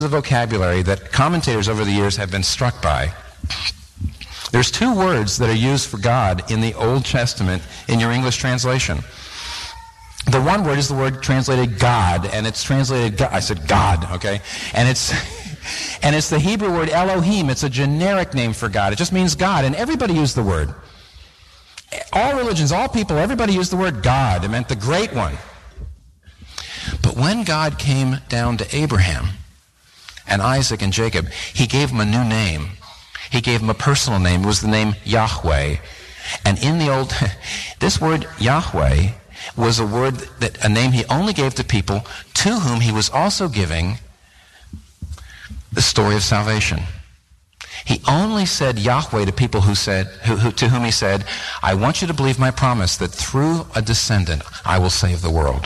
the vocabulary that commentators over the years have been struck by. There's two words that are used for God in the Old Testament in your English translation. The one word is the word translated God, and it's translated God. I said God, okay? And it's the Hebrew word Elohim. It's a generic name for God. It just means God, and everybody used the word. All religions, all people, everybody used the word God. It meant the great one. But when God came down to Abraham and Isaac and Jacob, he gave them a new name. He gave them a personal name. It was the name Yahweh. And in the old, this word Yahweh was a name he only gave to people to whom he was also giving the story of salvation. He only said Yahweh to people to whom he said, I want you to believe my promise that through a descendant I will save the world.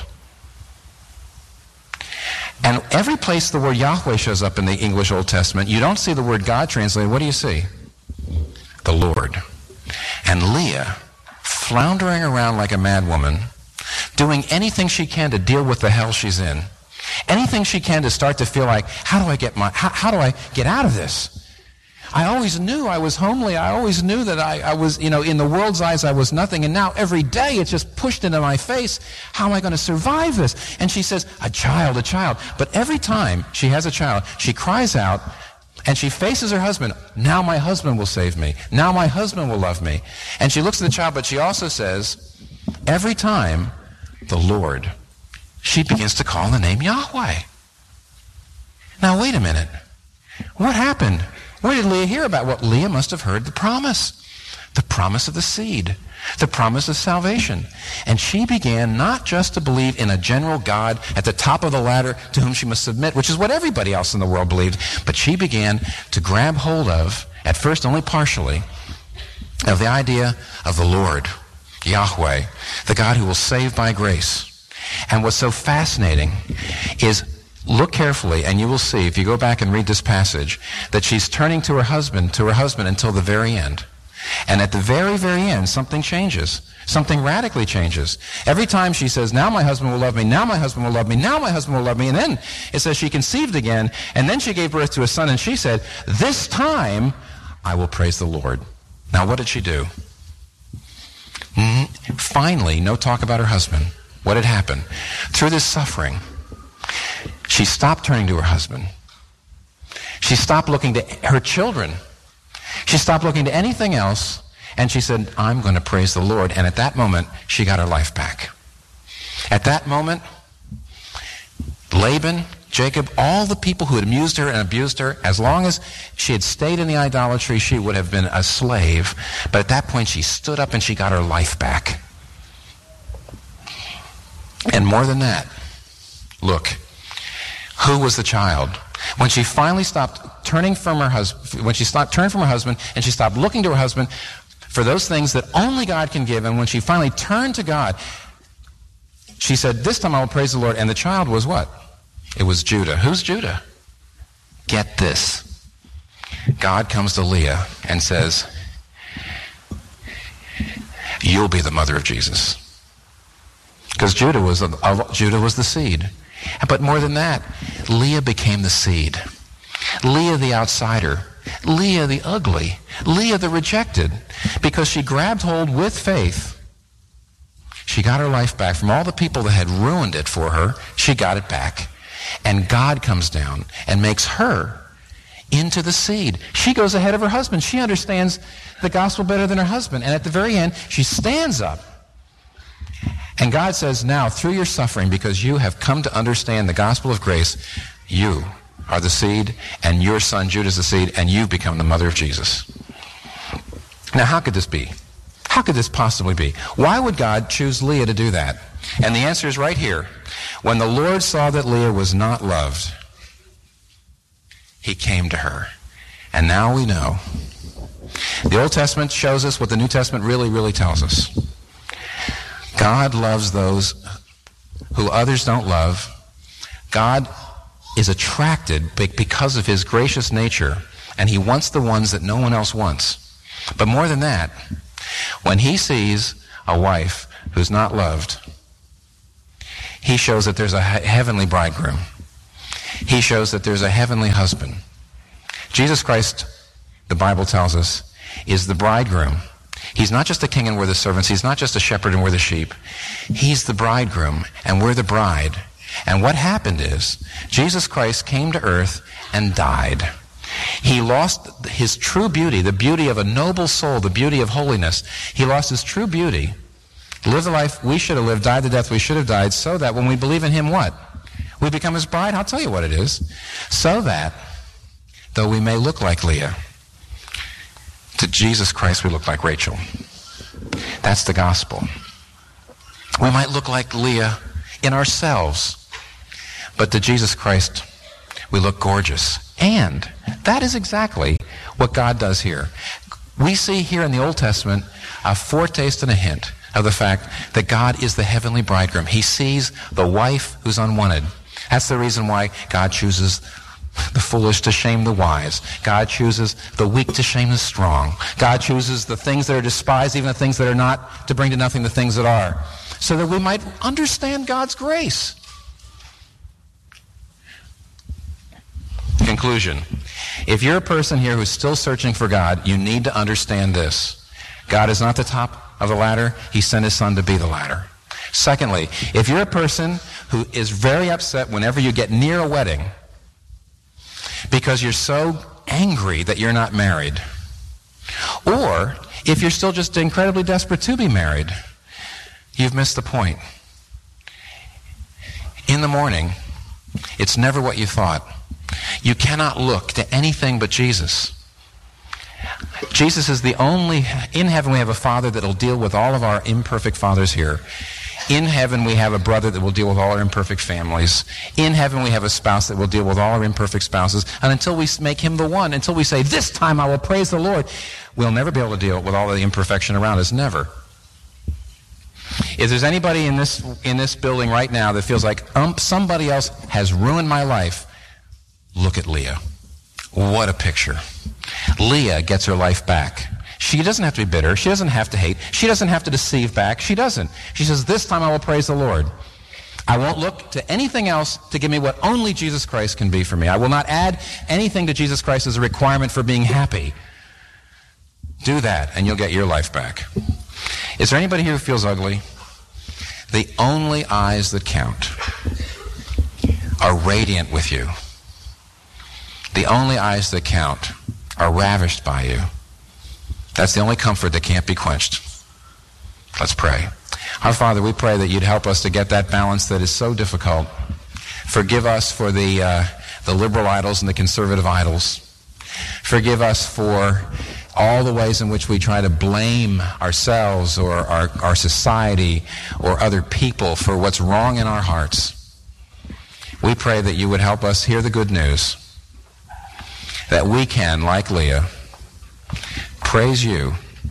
And every place the word Yahweh shows up in the English Old Testament, you don't see the word God translated. What do you see? The Lord. And Leah, floundering around like a madwoman, doing anything she can to deal with the hell she's in, anything she can to start to feel like, how do I get out of this? I always knew I was homely. I always knew that I was, in the world's eyes, I was nothing. And now every day it's just pushed into my face. How am I going to survive this? And she says, a child. But every time she has a child, she cries out and she faces her husband. Now my husband will save me. Now my husband will love me. And she looks at the child, but she also says, every time the Lord, she begins to call the name Yahweh. Now wait a minute. What happened? Where did Leah hear about? Well, Leah must have heard the promise of the seed, the promise of salvation. And she began not just to believe in a general God at the top of the ladder to whom she must submit, which is what everybody else in the world believed, but she began to grab hold of, at first only partially, of the idea of the Lord, Yahweh, the God who will save by grace. And what's so fascinating is, look carefully, and you will see, if you go back and read this passage, that she's turning to her husband until the very end. And at the very, very end, something changes. Something radically changes. Every time she says, now my husband will love me, now my husband will love me, now my husband will love me, and then it says she conceived again, and then she gave birth to a son, and she said, this time I will praise the Lord. Now what did she do? Finally, no talk about her husband. What had happened? Through this suffering, she stopped turning to her husband. She stopped looking to her children. She stopped looking to anything else, and she said, I'm going to praise the Lord. And at that moment, she got her life back. At that moment, Laban, Jacob, all the people who had amused her and abused her, as long as she had stayed in the idolatry, she would have been a slave. But at that point, she stood up and she got her life back. And more than that, look, who was the child? When she finally stopped turning from her husband, and she stopped looking to her husband for those things that only God can give, and when she finally turned to God, she said, this time I will praise the Lord. And the child was what? It was Judah. Who's Judah? Get this. God comes to Leah and says, you'll be the mother of Jesus. Because Judah was the seed. But more than that, Leah became the seed. Leah the outsider. Leah the ugly. Leah the rejected. Because she grabbed hold with faith. She got her life back from all the people that had ruined it for her. She got it back. And God comes down and makes her into the seed. She goes ahead of her husband. She understands the gospel better than her husband. And at the very end, she stands up. And God says, now, through your suffering, because you have come to understand the gospel of grace, you are the seed, and your son Judah is the seed, and you've become the mother of Jesus. Now, how could this be? How could this possibly be? Why would God choose Leah to do that? And the answer is right here. When the Lord saw that Leah was not loved, he came to her. And now we know. The Old Testament shows us what the New Testament really, really tells us. God loves those who others don't love. God is attracted because of his gracious nature, and he wants the ones that no one else wants. But more than that, when he sees a wife who's not loved, he shows that there's a heavenly bridegroom. He shows that there's a heavenly husband. Jesus Christ, the Bible tells us, is the bridegroom. He's not just the king and we're the servants. He's not just a shepherd and we're the sheep. He's the bridegroom and we're the bride. And what happened is Jesus Christ came to earth and died. He lost his true beauty, the beauty of a noble soul, the beauty of holiness. He lost his true beauty. He lived the life we should have lived, died the death we should have died, so that when we believe in him, what? We become his bride. I'll tell you what it is. So that, though we may look like Leah, to Jesus Christ we look like Rachel. That's the gospel. We might look like Leah in ourselves, but to Jesus Christ we look gorgeous. And that is exactly what God does here. We see here in the Old Testament a foretaste and a hint of the fact that God is the heavenly bridegroom. He sees the wife who's unwanted. That's the reason why God chooses the foolish to shame the wise. God chooses the weak to shame the strong. God chooses the things that are despised, even the things that are not, to bring to nothing the things that are, so that we might understand God's grace. Conclusion. If you're a person here who's still searching for God, you need to understand this. God is not the top of the ladder. He sent his son to be the ladder. Secondly, if you're a person who is very upset whenever you get near a wedding because you're so angry that you're not married, or if you're still just incredibly desperate to be married, you've missed the point. In the morning, it's never what you thought. You cannot look to anything but Jesus. Jesus is the only, in heaven we have a father that will deal with all of our imperfect fathers here. In heaven we have a brother that will deal with all our imperfect families. In heaven we have a spouse that will deal with all our imperfect spouses. And until we make him the one, until we say, this time I will praise the Lord, we'll never be able to deal with all of the imperfection around us. Never. If there's anybody in this building right now that feels like somebody else has ruined my life, look at Leah. What a picture. Leah gets her life back. She doesn't have to be bitter. She doesn't have to hate. She doesn't have to deceive back. She doesn't. She says, this time I will praise the Lord. I won't look to anything else to give me what only Jesus Christ can be for me. I will not add anything to Jesus Christ as a requirement for being happy. Do that and you'll get your life back. Is there anybody here who feels ugly? The only eyes that count are radiant with you. The only eyes that count are ravished by you. That's the only comfort that can't be quenched. Let's pray. Our Father, we pray that you'd help us to get that balance that is so difficult. Forgive us for the liberal idols and the conservative idols. Forgive us for all the ways in which we try to blame ourselves or our society or other people for what's wrong in our hearts. We pray that you would help us hear the good news, that we can, like Leah, praise you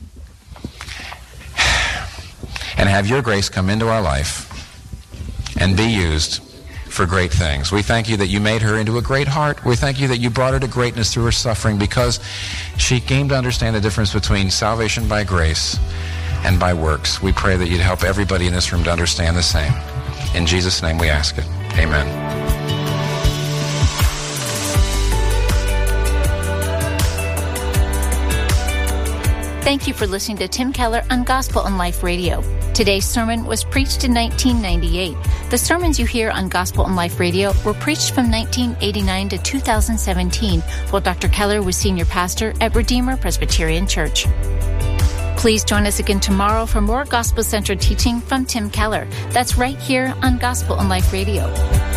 and have your grace come into our life and be used for great things. We thank you that you made her into a great heart. We thank you that you brought her to greatness through her suffering because she came to understand the difference between salvation by grace and by works. We pray that you'd help everybody in this room to understand the same. In Jesus' name we ask it. Amen. Thank you for listening to Tim Keller on Gospel on Life Radio. Today's sermon was preached in 1998. The sermons you hear on Gospel on Life Radio were preached from 1989 to 2017 while Dr. Keller was senior pastor at Redeemer Presbyterian Church. Please join us again tomorrow for more gospel-centered teaching from Tim Keller. That's right here on Gospel on Life Radio.